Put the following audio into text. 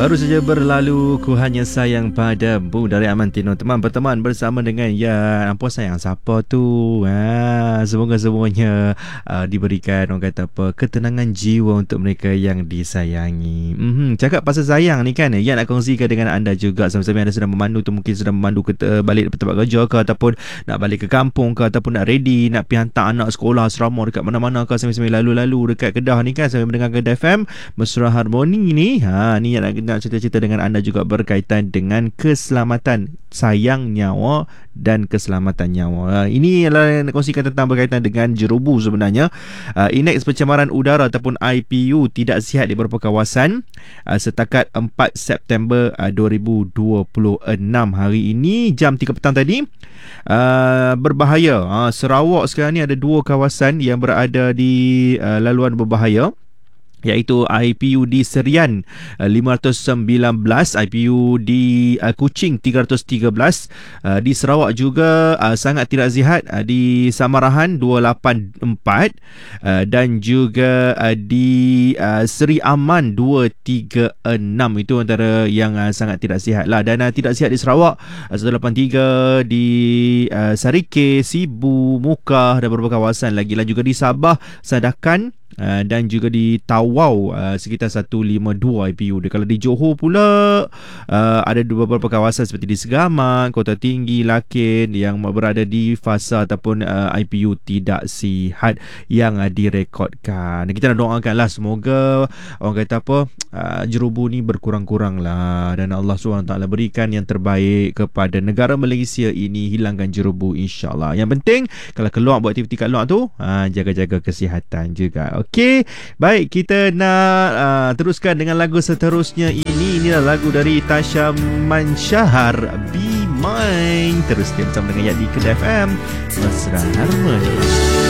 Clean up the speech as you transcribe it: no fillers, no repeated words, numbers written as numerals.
Baru saja berlalu Ku Hanya Sayang Padamu dari Amantino. Teman berteman bersama dengan Ya Ampun sayang siapa tu. Semoga semuanya diberikan orang kata apa, ketenangan jiwa untuk mereka yang disayangi. Cakap pasal sayang ni kan, Ya nak kongsikan dengan anda juga. Sama-sama anda sedang memandu tu, mungkin sedang memandu balik ke tempat kerja ke, ataupun nak balik ke kampung ke, ataupun nak ready nak pergi hantar anak sekolah asrama dekat mana-mana ke, sama-sama lalu-lalu dekat Kedah ni kan, sambil mendengar Kedah FM Mesra Harmoni ni. Ni yang nak cerita-cerita dengan anda juga berkaitan dengan keselamatan sayang nyawa dan keselamatan nyawa. Ini adalah nak kongsikan tentang berkaitan dengan jerubu sebenarnya. Indeks pencemaran udara ataupun IPU tidak sihat di beberapa kawasan setakat 4 September 2026 hari ini jam 3 petang tadi. Berbahaya. Sarawak sekarang ni ada 2 kawasan yang berada di laluan berbahaya, iaitu IPU di Serian 519, IPU di Kuching 313, di Sarawak juga sangat tidak sihat di Samarahan 284, dan juga di Seri Aman 236. Itu antara yang sangat tidak sihat lah. Dan tidak sihat di Sarawak 183, di Sarike, Sibu, Mukah dan beberapa kawasan lagi lah, juga di Sabah, Sadakan, dan juga di Tawau sekitar 152 IPU dia. Kalau di Johor pula ada beberapa kawasan seperti di Segamat, Kota Tinggi, Lakin yang berada di fasa ataupun IPU tidak sihat yang direkodkan. Dan kita nak doakanlah semoga orang kata apa, jerubu ni berkurang-kurang lah, dan Allah SWT berikan yang terbaik kepada negara Malaysia ini, hilangkan jerubu insyaAllah. Yang penting kalau keluar buat aktiviti kat luar tu, jaga-jaga kesihatan juga. Okey, baik, kita nak teruskan dengan lagu seterusnya ini. Inilah lagu dari Tasha Mansyahar, Be Mine. Terus bersama dengan Yadi Kedah FM Mesra Harmoni.